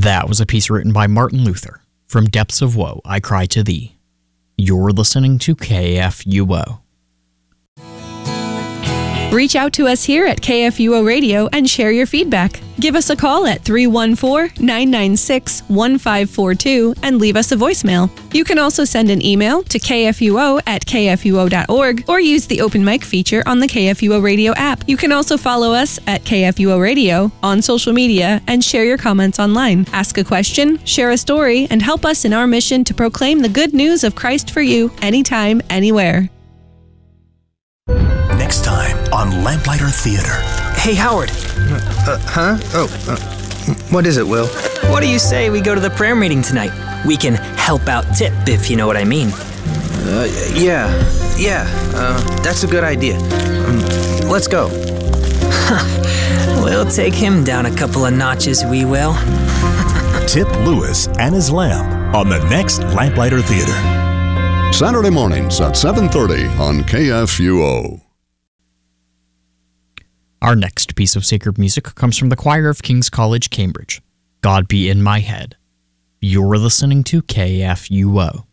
That was a piece written by Martin Luther. From Depths of Woe, I Cry to Thee. You're listening to KFUO. Reach out to us here at KFUO Radio and share your feedback. Give us a call at 314-996-1542 and leave us a voicemail. You can also send an email to kfuo@kfuo.org or use the open mic feature on the KFUO Radio app. You can also follow us at KFUO Radio on social media and share your comments online. Ask a question, share a story, and help us in our mission to proclaim the good news of Christ for you anytime, anywhere. Next time on Lamplighter Theater. Hey, Howard. Huh? What is it, Will? What do you say we go to the prayer meeting tonight? We can help out Tip, if you know what I mean. Yeah. That's a good idea. Let's go. We'll take him down a couple of notches, we will. Tip Lewis and his lamp on the next Lamplighter Theater. Saturday mornings at 7:30 on KFUO. Our next piece of sacred music comes from the choir of King's College, Cambridge. God Be in My Head. You're listening to KFUO.